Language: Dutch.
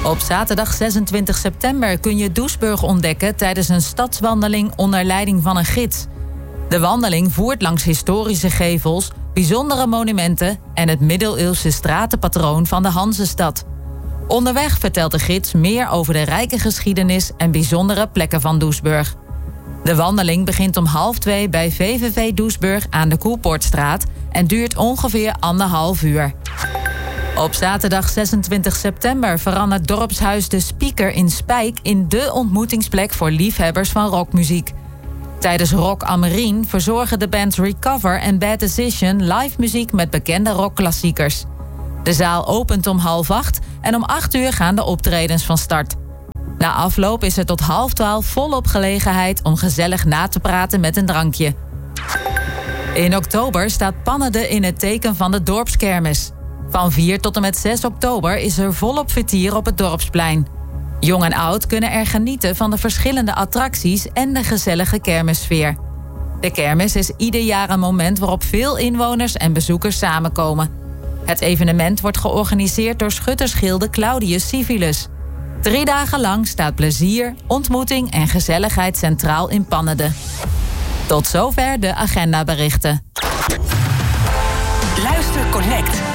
Op zaterdag 26 september kun je Doesburg ontdekken tijdens een stadswandeling onder leiding van een gids. De wandeling voert langs historische gevels, bijzondere monumenten en het middeleeuwse stratenpatroon van de Hanzestad. Onderweg vertelt de gids meer over de rijke geschiedenis en bijzondere plekken van Doesburg. De wandeling begint om 13:30 bij VVV Doesburg aan de Koepoortstraat en duurt ongeveer 1,5 uur. Op zaterdag 26 september verandert dorpshuis De Speaker in Spijk in dé ontmoetingsplek voor liefhebbers van rockmuziek. Tijdens Rock Amarien verzorgen de bands Recover en Bad Decision live muziek met bekende rockklassiekers. De zaal opent om 7:30 en om 8 uur gaan de optredens van start. Na afloop is er tot 11:30 volop gelegenheid om gezellig na te praten met een drankje. In oktober staat Pannede in het teken van de dorpskermis. Van 4 tot en met 6 oktober is er volop vertier op het dorpsplein. Jong en oud kunnen er genieten van de verschillende attracties en de gezellige kermissfeer. De kermis is ieder jaar een moment waarop veel inwoners en bezoekers samenkomen. Het evenement wordt georganiseerd door schuttersgilde Claudius Civilis. 3 dagen lang staat plezier, ontmoeting en gezelligheid centraal in Pannede. Tot zover de agendaberichten. Luister Connect.